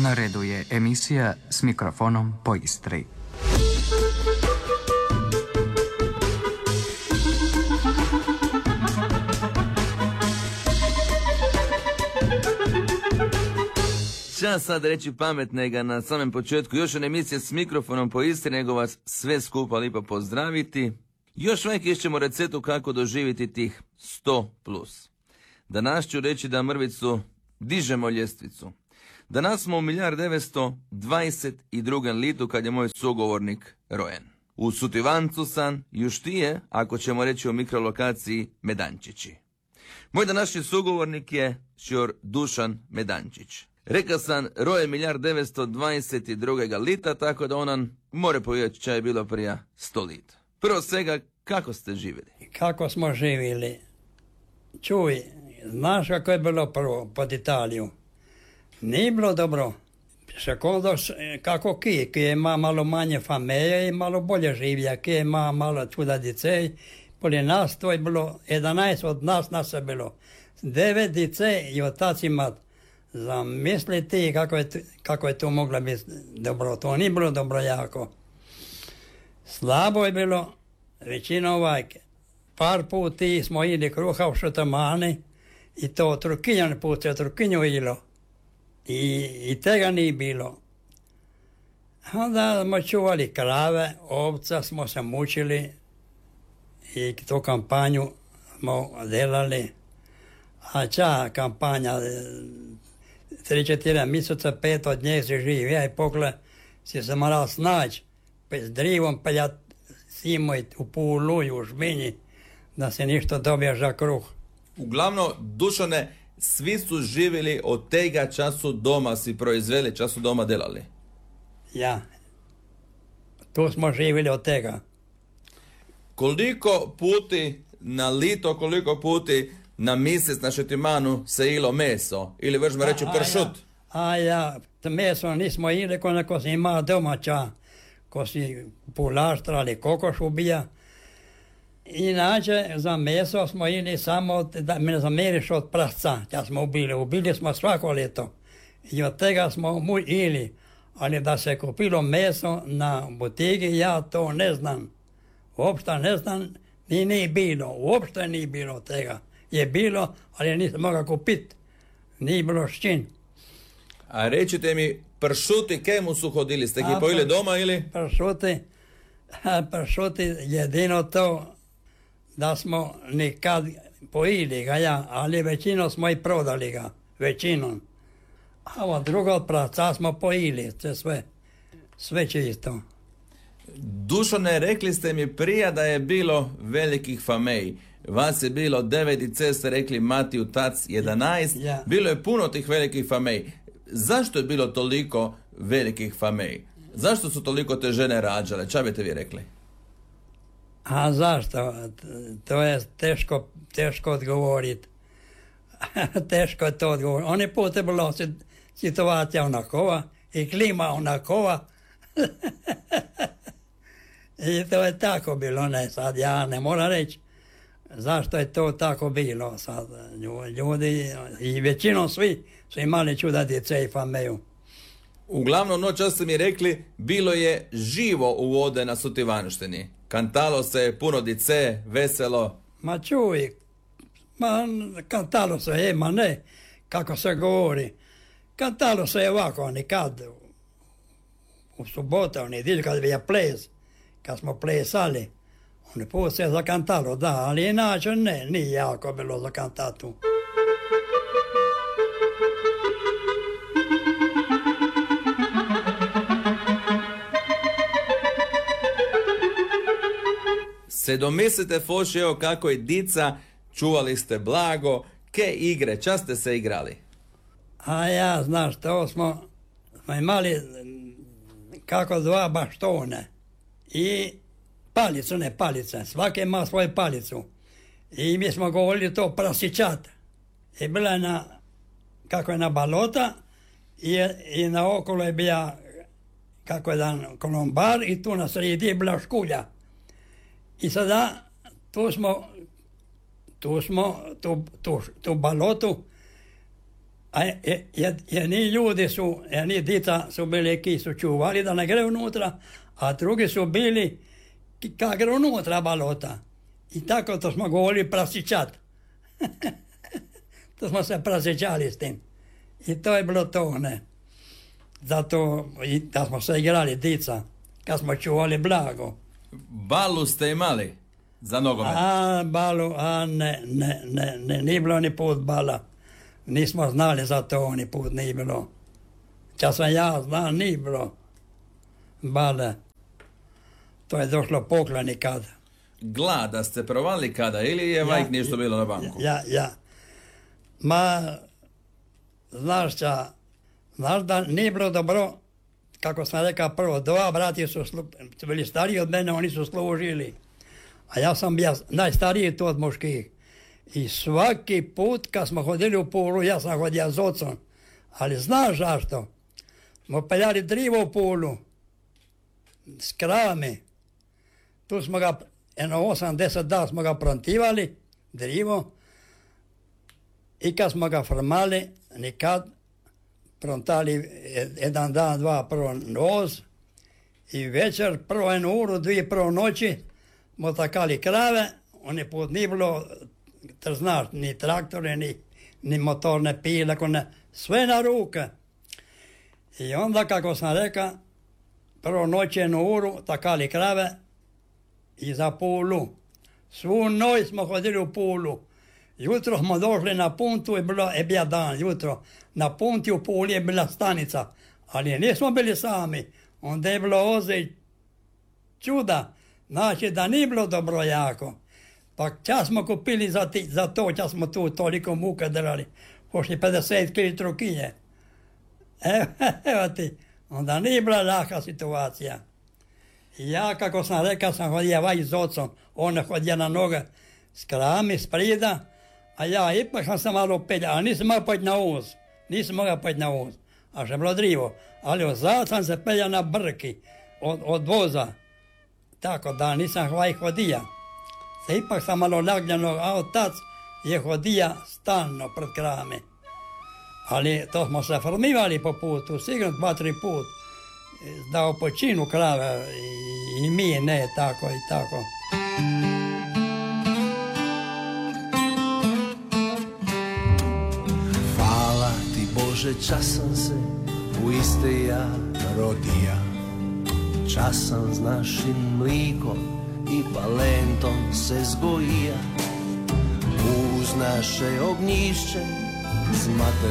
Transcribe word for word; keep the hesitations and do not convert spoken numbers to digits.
Na redu je emisija S mikrofonom po Istri. Čas sad reći pametnega na samom početku. Još jedna emisija S mikrofonom po Istri, nego vas sve skupa lijepo pozdraviti. Još uvijek išćemo receptu kako doživjeti tih sto plus. Danas ću reći da mrvicu dižemo ljestvicu. Danas smo u milijard devetsto dvadeset drugom litu kad je moj sugovornik rojen. U Sutivancu sam još tije, ako ćemo reći o mikrolokaciji Medančići. Moj današnji sugovornik je šjor Dušan Medančić. Rekao sam, roje milijard devetsto dvadeset drugog lita, tako da onan more povijeti čaj je bilo prije sto lita. Prvo svega, kako ste živjeli? Kako smo živjeli? Čuj, znaš kako je bilo prvo pod Italiju? Nije bilo dobro. Sekondo, kako ki, ki ima malo manje familije i malo bolje življa, ki ima malo čuda dicej. Poli nas to je bilo, jedanaest od nas nas je bilo. Devet dicej i otac imat. Zamisli ti kako je, kako je to moglo biti dobro. To nije bilo dobro jako. Slabo je bilo, većina ovajke. Par puti smo ili kruha u šutamani i to trukinjan put se trukinju ilo. I, i tega nije bilo. Onda smo čuvali krave, ovca smo se mučili i tu kampanju smo delali. A ča kampanja, tri četiri mjeseca, pet od nje se živi, ja i pokle si se moral snaći, s drivom peljat simoj u pulu i u žminji, da se ništo dobije za kruh. Uglavnom, Dušane, svi su živjeli od tega času doma, si proizveli, času doma delali. Ja, tu smo živjeli od tega. Koliko puti na lito, koliko puti na mjesec na šetimanu se ilo meso? Ili možemo reći pršut? A ja, to meso nismo ili ko si ima domaća, ko si pulaštra ali kokoš ubija. Inače, za meso smo ili samo, da me zameriš od prasca, ja smo ubili. Ubili smo svako leto. I od tega smo mu ili. Ali da se kupilo meso na butigi, ja to ne znam. Uopšte ne znam, ni nije bilo. Uopšte nije bilo tega. Je bilo, ali nisam mogao kupiti. Nije bilo s čim. A recite mi, pršuti kemu su hodili? Ste ih pojeli doma ili? Pršuti, pršuti jedino to da smo nikad pojili ga, ja, ali većinom smo i prodali ga, većinom. A ovo drugo od praca smo pojili, to sve, sve čisto. Dušane, rekli ste mi prije da je bilo velikih famej. Vas je bilo devet i ce ste rekli Matiju, tac, jedanaest. Ja. Bilo je puno tih velikih famej. Zašto je bilo toliko velikih famej? Zašto su toliko te žene rađale? Ča biste vi rekli? A zašto? To je teško, teško odgovoriti. Teško je to odgovoriti. Oni puta bilo situacija onakova i klima onakova. I to je tako bilo, ne sad ja ne moram reći zašto je to tako bilo sad. Ljudi i većinom svi su imali čuda djece i fameju. Uglavnom, noć ste mi rekli, bilo je živo u vode na Sutivanštini. Kantalo se puno dice, veselo. Ma čuj, ma kantalo se je, ma ne, kako se govori. Kantalo se je ovako, nikad u subotu, u nedjelju kad bija ples, kad smo plesali, oni put se za kantalo, da, ali inače ne, nije jako bilo za kantatu. Se domislite, Foši, evo kako je dica, čuvali ste blago, ke igre, čas ste se igrali? A ja, znaš, to smo, smo imali kako dva baštone i palicu, ne palice, svaki ima svoju palicu. I mi smo govorili to prasičat. I bila je na, kako je na balota i, i na okolo je bila, kako je dan kolombar i tu na sredi je bila škulja. I sada tu smo, tu smo, tu, tu, tu balotu A jedni ljudi su, jedni dica su bili ki su čuvali da ne gre unutra, a drugi su bili ka gre unutra balota. I tako to smo govorili prasičat. To smo se prasičali s tim. I to je bilo to, ne. Zato i da smo se igrali dica, kad smo čuvali blago. Balu ste imali za nogomet? A, balu, a ne, ne, ne, ne, nije bilo ni put bala. Nismo znali za to, ni put nije bilo. Kad sam ja znao, nije bilo bale. To je došlo pokloni kad. Glada ste provali kada ili je vajk nešto bilo na banku? Ja, ja. Ma, znaš ča, znaš da nije bilo dobro, kako sam rekao prvo, dva brati su slu, bili stariji od mene, oni su služili. A ja sam bio najstariji tu od muških. I svaki put kad smo hodili u Pulu, ja sam hodio s ocom. Ali znaš zašto? Smo peljali drivo u Pulu, s kravami. Tu smo ga, jedno osam deset dana smo ga prontivali, drivo. I kad smo ga formali, nikad, prontali jedan dan, dva prvo noz. I večer, prvo jednu uru, dvije prvo noći, smo takali krave, oni put nije bilo, te znaš, ni traktore, ni, ni motorne pile, ne, sve na ruke. I onda, kako sam rekao, prvo noć jednu uru, takali krave i za Pulu. Svu noć smo hodili u Pulu. Jutro smo došli na puntu i bilo je bio dan, jutro. Na punti u Puli je bila stanica, ali nismo bili sami. Onda je bilo oze čuda, znači da nije bilo dobro jako. Pa čas smo kupili za, ti, za to, čas smo tu toliko muka drali, pošli pedeset kili trukinje. Evo, evo ti, onda nije bila laka situacija. I ja, kako sam rekao, sam hodio vaj s ocom, on je hodio na noge s krami, s prida, a ja ipak sam se malo pelja, ali nisam mogao pojeti na uz, nisam mogao pojeti na uz, a što je bilo drivo. Ali ozad sam se pelja na brki od, od voza, tako da nisam vaj hodija. Se ipak sam malo lagljeno, a otac je hodija stalno pred krame. Ali to smo se formivali po putu, sigurno dva, tri put, dao počinu krave i, i mi ne, tako i tako. Hvala ti Bože, časan se u iste ja rodija. Časan s našim mlikom i palentom se zgojija. Uz naše ognjišće zmate